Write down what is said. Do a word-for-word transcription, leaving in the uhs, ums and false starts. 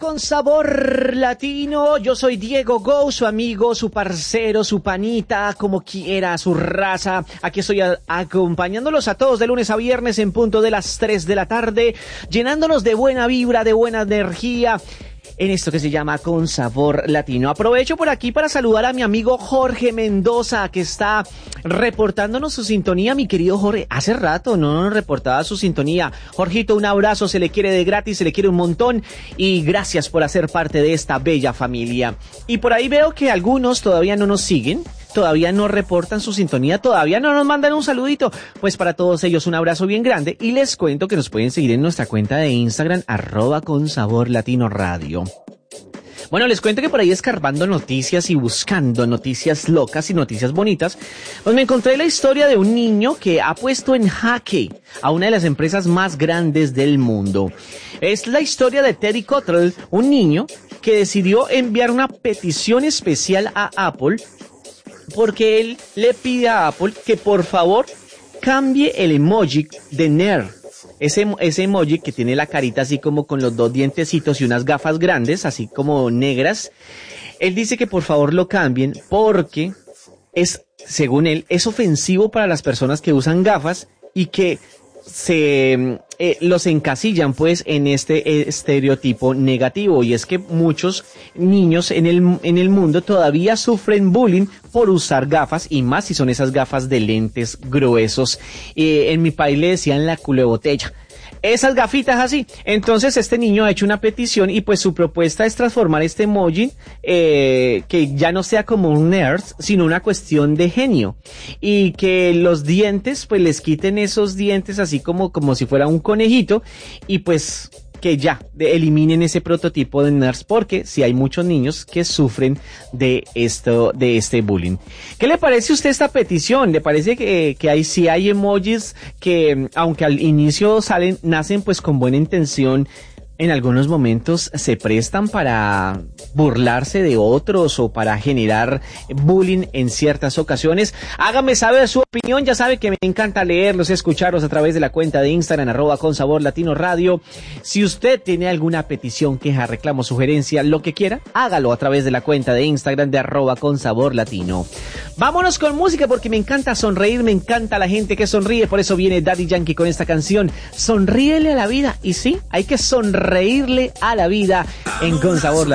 Con sabor latino, yo soy Diego Go, su amigo, su parcero, su panita, como quiera, su raza. Aquí estoy a- acompañándolos a todos de lunes a viernes en punto de las tres de la tarde, llenándonos de buena vibra, de buena energía, en esto que se llama Con Sabor Latino. Aprovecho por aquí para saludar a mi amigo Jorge Mendoza, que está reportándonos su sintonía. Mi querido Jorge, hace rato no nos reportaba su sintonía. Jorgito, un abrazo, se le quiere de gratis, se le quiere un montón y gracias por hacer parte de esta bella familia. Y por ahí veo que algunos todavía no nos siguen, todavía no reportan su sintonía, todavía no nos mandan un saludito. Pues para todos ellos un abrazo bien grande y les cuento que nos pueden seguir en nuestra cuenta de Instagram, arroba con sabor latino radio. Bueno, les cuento que por ahí escarbando noticias y buscando noticias locas y noticias bonitas, pues me encontré la historia de un niño que ha puesto en jaque a una de las empresas más grandes del mundo. Es la historia de Teddy Cottrell, un niño que decidió enviar una petición especial a Apple porque él le pide a Apple que por favor cambie el emoji de nerd. Ese, ese emoji que tiene la carita así como con los dos dientecitos y unas gafas grandes, así como negras. Él dice que por favor lo cambien porque es, según él, es ofensivo para las personas que usan gafas y que se eh, los encasillan pues en este estereotipo negativo, y es que muchos niños en el en el mundo todavía sufren bullying por usar gafas, y más si son esas gafas de lentes gruesos. Eh, en mi país le decían la culebotella. Esas gafitas así. Entonces este niño ha hecho una petición y pues su propuesta es transformar este emoji eh, que ya no sea como un nerd, sino una cuestión de genio. Y que los dientes, pues les quiten esos dientes así como, como si fuera un conejito, y pues que ya de, eliminen ese prototipo de nerds, porque si hay muchos niños que sufren de esto, de este bullying. ¿Qué le parece a usted esta petición? ¿Le parece que, que hay, si hay emojis que, aunque al inicio salen, nacen pues con buena intención, en algunos momentos se prestan para burlarse de otros o para generar bullying en ciertas ocasiones? Hágame saber su opinión, ya sabe que me encanta leerlos, escucharlos a través de la cuenta de Instagram, arroba con sabor latino radio. Si usted tiene alguna petición, queja, reclamo, sugerencia, lo que quiera, hágalo a través de la cuenta de Instagram de arroba con sabor latino. Vámonos con música porque me encanta sonreír, me encanta la gente que sonríe, por eso viene Daddy Yankee con esta canción, Sonríele a la vida. Y sí, hay que sonreírle a la vida en Con Sabor Latino.